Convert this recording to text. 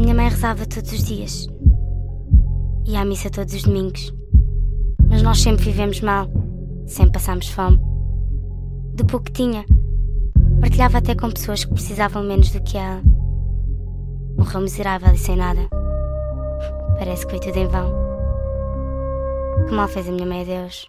minha mãe rezava todos os dias. Ia à missa todos os domingos. Mas nós sempre vivemos mal. Sempre passámos fome. Do pouco que tinha, partilhava até com pessoas que precisavam menos do que ela. Morreu miserável e sem nada. Parece que foi tudo em vão. Que mal fez a minha mãe a Deus.